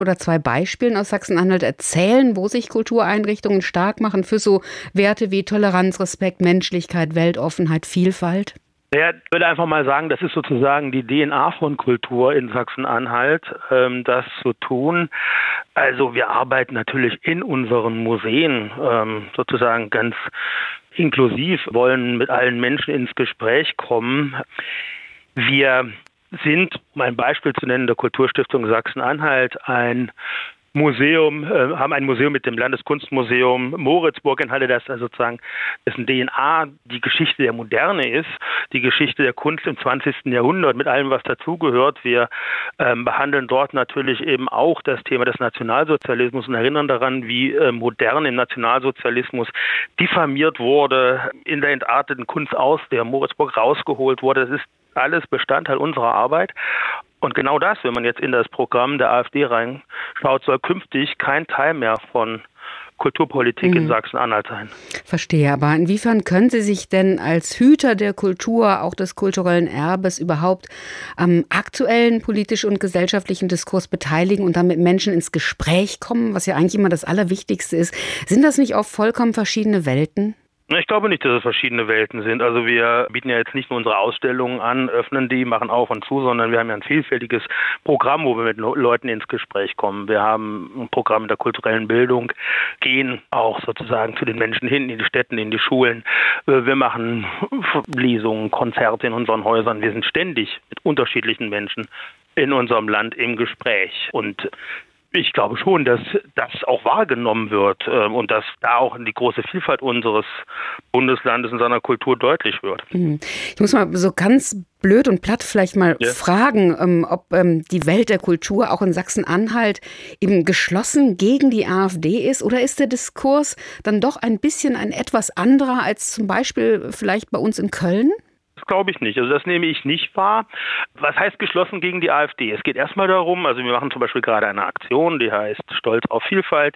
oder 2 Beispielen aus Sachsen-Anhalt erzählen, wo sich Kultureinrichtungen stark machen für so Werte wie Toleranz, Respekt, Menschlichkeit, Weltoffenheit, Vielfalt? Ja, ich würde einfach mal sagen, das ist sozusagen die DNA von Kultur in Sachsen-Anhalt, das zu tun. Also wir arbeiten natürlich in unseren Museen sozusagen ganz inklusiv, wollen mit allen Menschen ins Gespräch kommen. Wir sind, um ein Beispiel zu nennen, der Kulturstiftung Sachsen-Anhalt ein Museum, haben ein Museum mit dem Landeskunstmuseum Moritzburg in Halle, das also sozusagen dessen DNA die Geschichte der Moderne ist, die Geschichte der Kunst im 20. Jahrhundert mit allem, was dazugehört. Wir behandeln dort natürlich eben auch das Thema des Nationalsozialismus und erinnern daran, wie modern im Nationalsozialismus diffamiert wurde, in der entarteten Kunst aus der Moritzburg rausgeholt wurde. Das ist alles Bestandteil unserer Arbeit. Und genau das, wenn man jetzt in das Programm der AfD reinschaut, soll künftig kein Teil mehr von Kulturpolitik in Sachsen-Anhalt sein. Verstehe, aber inwiefern können Sie sich denn als Hüter der Kultur, auch des kulturellen Erbes, überhaupt am aktuellen politisch- und gesellschaftlichen Diskurs beteiligen und dann mit Menschen ins Gespräch kommen, was ja eigentlich immer das Allerwichtigste ist? Sind das nicht oft vollkommen verschiedene Welten? Ich glaube nicht, dass es verschiedene Welten sind. Also wir bieten ja jetzt nicht nur unsere Ausstellungen an, öffnen die, machen auf und zu, sondern wir haben ja ein vielfältiges Programm, wo wir mit Leuten ins Gespräch kommen. Wir haben ein Programm der kulturellen Bildung, gehen auch sozusagen zu den Menschen hin, in die Städten, in die Schulen. Wir machen Lesungen, Konzerte in unseren Häusern. Wir sind ständig mit unterschiedlichen Menschen in unserem Land im Gespräch. Und ich glaube schon, dass das auch wahrgenommen wird und dass da auch die große Vielfalt unseres Bundeslandes und seiner Kultur deutlich wird. Ich muss mal so ganz blöd und platt vielleicht mal fragen, ob die Welt der Kultur auch in Sachsen-Anhalt eben geschlossen gegen die AfD ist, oder ist der Diskurs dann doch ein bisschen ein etwas anderer als zum Beispiel vielleicht bei uns in Köln? Das glaube ich nicht. Also das nehme ich nicht wahr. Was heißt geschlossen gegen die AfD? Es geht erstmal darum, also wir machen zum Beispiel gerade eine Aktion, die heißt Stolz auf Vielfalt.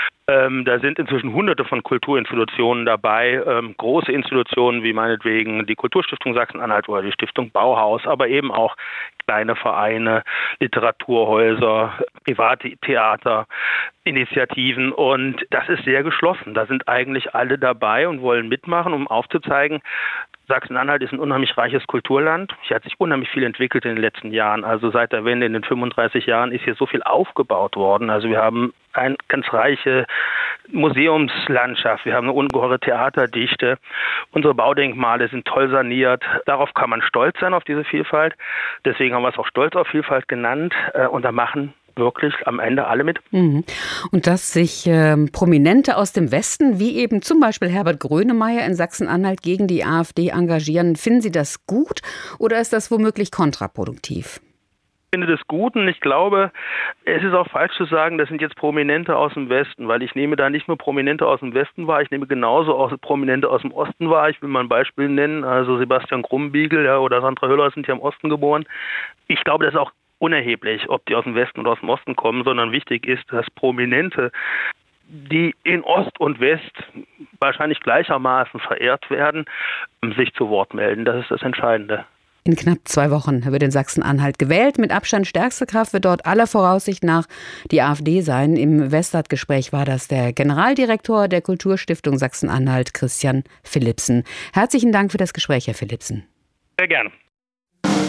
Da sind inzwischen Hunderte von Kulturinstitutionen dabei, große Institutionen wie meinetwegen die Kulturstiftung Sachsen-Anhalt oder die Stiftung Bauhaus, aber eben auch kleine Vereine, Literaturhäuser, private Theater, Initiativen, und das ist sehr geschlossen. Da sind eigentlich alle dabei und wollen mitmachen, um aufzuzeigen, Sachsen-Anhalt ist ein unheimlich reiches Kulturland. Hier hat sich unheimlich viel entwickelt in den letzten Jahren. Also seit der Wende in den 35 Jahren ist hier so viel aufgebaut worden. Also wir haben eine ganz reiche Museumslandschaft. Wir haben eine ungeheure Theaterdichte. Unsere Baudenkmale sind toll saniert. Darauf kann man stolz sein, auf diese Vielfalt. Deswegen haben wir es auch Stolz auf Vielfalt genannt. Und da machen wirklich am Ende alle mit. Und dass sich Prominente aus dem Westen, wie eben zum Beispiel Herbert Grönemeyer in Sachsen-Anhalt, gegen die AfD engagieren, finden Sie das gut oder ist das womöglich kontraproduktiv? Ich finde das gut, und ich glaube, es ist auch falsch zu sagen, das sind jetzt Prominente aus dem Westen, weil ich nehme da nicht nur Prominente aus dem Westen wahr, ich nehme genauso auch Prominente aus dem Osten wahr. Ich will mal ein Beispiel nennen, also Sebastian Krumbiegel oder Sandra Hüller sind ja im Osten geboren. Ich glaube, das ist auch unerheblich, ob die aus dem Westen oder aus dem Osten kommen, sondern wichtig ist, dass Prominente, die in Ost und West wahrscheinlich gleichermaßen verehrt werden, sich zu Wort melden. Das ist das Entscheidende. In knapp 2 Wochen wird in Sachsen-Anhalt gewählt. Mit Abstand stärkste Kraft wird dort aller Voraussicht nach die AfD sein. Im Westart-Gespräch war das der Generaldirektor der Kulturstiftung Sachsen-Anhalt, Christian Philipsen. Herzlichen Dank für das Gespräch, Herr Philipsen. Sehr gerne.